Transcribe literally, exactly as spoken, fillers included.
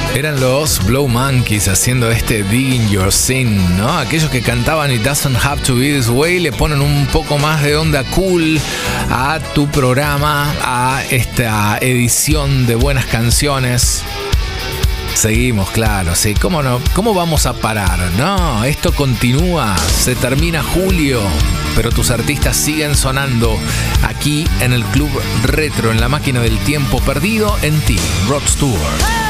Eran los Blow Monkeys haciendo este Digging Your Sin, ¿no? Aquellos que cantaban It Doesn't Have to Be This Way le ponen un poco más de onda cool a tu programa, a esta edición de buenas canciones. Seguimos, claro, sí. ¿Cómo no? ¿Cómo vamos a parar? No, esto continúa. Se termina julio, pero tus artistas siguen sonando aquí en el Club Retro, en la máquina del tiempo perdido en ti. Rod Stewart.